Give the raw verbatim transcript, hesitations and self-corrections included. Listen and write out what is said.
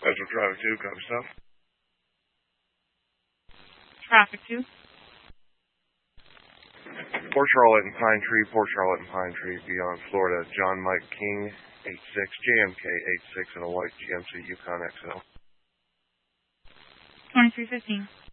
Metro Traffic two, copy stuff. Traffic two. Port Charlotte and Pine Tree, Port Charlotte and Pine Tree, beyond Florida. John Mike King, eight six, J M K eight six, and a white G M C Yukon X L. twenty-three fifteen.